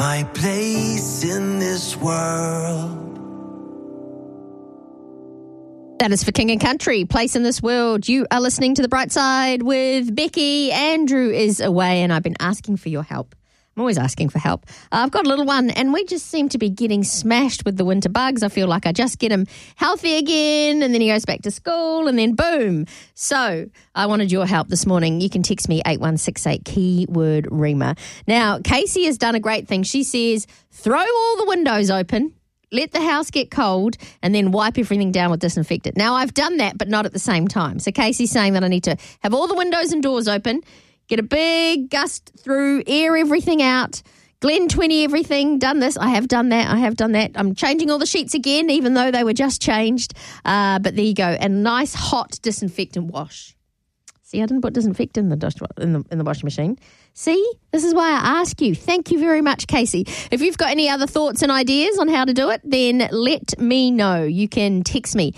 my place in this world. That is for King and Country, Place in This World. You are listening to The Bright Side with Becky. Andrew is away and I've been asking for your help. I'm always asking for help. I've got a little one and we just seem to be getting smashed with the winter bugs. I feel like I just get him healthy again and then he goes back to school and then boom. So I wanted your help this morning. You can text me 8168 keyword Rima. Now, Casey has done a great thing. She says, throw all the windows open, let the house get cold, and then wipe everything down with disinfectant. Now, I've done that, but not at the same time. So Casey's saying that I need to have all the windows and doors open, get a big gust through, air everything out, Glen 20 everything, done this. I have done that. I'm changing all the sheets again, even though they were just changed. But there you go. And a nice hot disinfectant wash. See, I didn't put disinfectant in the washing machine. See, this is why I ask you. Thank you very much, Casey. If you've got any other thoughts and ideas on how to do it, then let me know. You can text me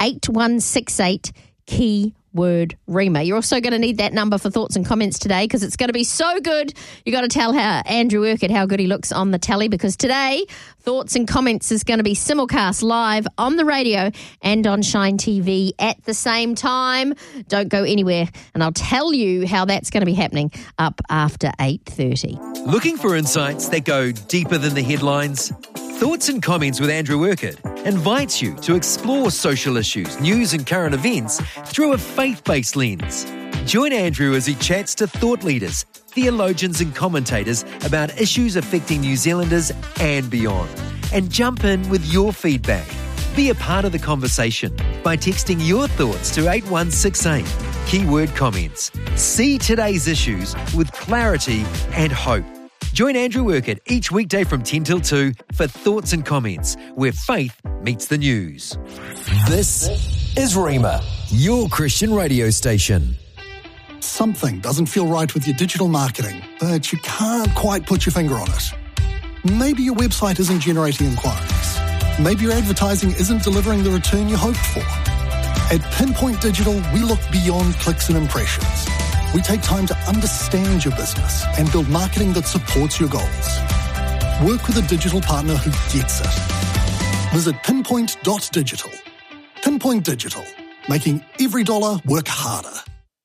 8168 keyword Rima. You're also going to need that number for thoughts and comments today because it's going to be so good. You got to tell Andrew Urquhart how good he looks on the telly because today thoughts and comments is going to be simulcast live on the radio and on Shine TV at the same time. Don't go anywhere and I'll tell you how that's going to be happening up after 8:30. Looking for insights that go deeper than the headlines? Thoughts and Comments with Andrew Urquhart invites you to explore social issues, news and current events through a faith-based lens. Join Andrew as he chats to thought leaders, theologians and commentators about issues affecting New Zealanders and beyond. And jump in with your feedback. Be a part of the conversation by texting your thoughts to 8168. Keyword comments. See today's issues with clarity and hope. Join Andrew Urquhart each weekday from 10 till 2 for Thoughts and Comments, where faith meets the news. This is Rima, your Christian radio station. Something doesn't feel right with your digital marketing, but you can't quite put your finger on it. Maybe your website isn't generating inquiries. Maybe your advertising isn't delivering the return you hoped for. At Pinpoint Digital, we look beyond clicks and impressions. We take time to understand your business and build marketing that supports your goals. Work with a digital partner who gets it. Visit pinpoint.digital. Pinpoint Digital, making every dollar work harder.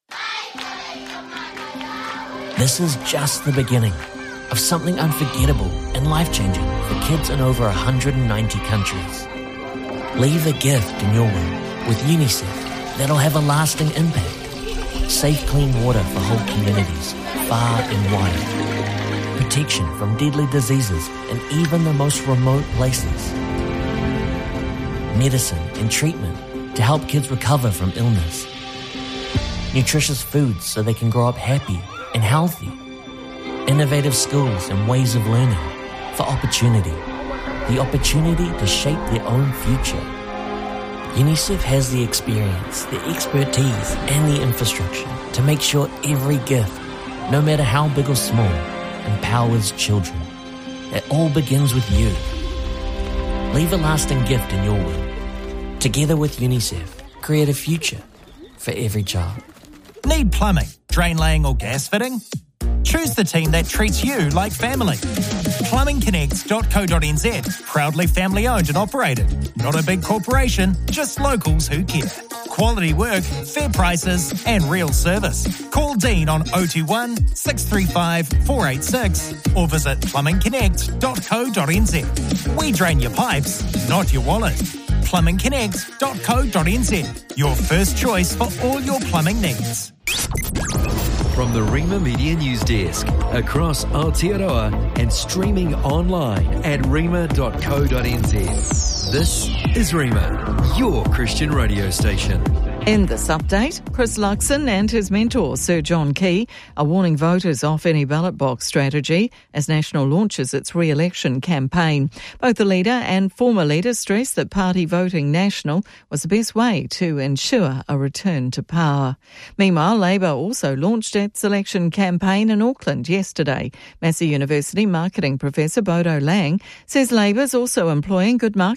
This is just the beginning of something unforgettable and life-changing for kids in over 190 countries. Leave a gift in your will with UNICEF that'll have a lasting impact. Safe, clean water for whole communities, far and wide. Protection from deadly diseases in even the most remote places. Medicine and treatment to help kids recover from illness. Nutritious foods so they can grow up happy and healthy. Innovative skills and ways of learning for opportunity. The opportunity to shape their own future. UNICEF has the experience, the expertise and the infrastructure to make sure every gift, no matter how big or small, empowers children. It all begins with you. Leave a lasting gift in your will. Together with UNICEF, create a future for every child. Need plumbing, drain laying or gas fitting? Choose the team that treats you like family. Plumbingconnect.co.nz, proudly family owned and operated. Not a big corporation, just locals who care. Quality work, fair prices and real service. Call Dean on 021 635 486 or visit plumbingconnect.co.nz. We drain your pipes, not your wallet. plumbingconnect.co.nz, your first choice for all your plumbing needs. From the Rima Media News Desk, across Aotearoa and streaming online at rima.co.nz. This is Rima, your Christian radio station. In this update, Chris Luxon and his mentor, Sir John Key, are warning voters off any ballot box strategy as National launches its re-election campaign. Both the leader and former leader stress that party voting National was the best way to ensure a return to power. Meanwhile, Labour also launched its election campaign in Auckland yesterday. Massey University marketing professor Bodo Lang says Labour's also employing good marketing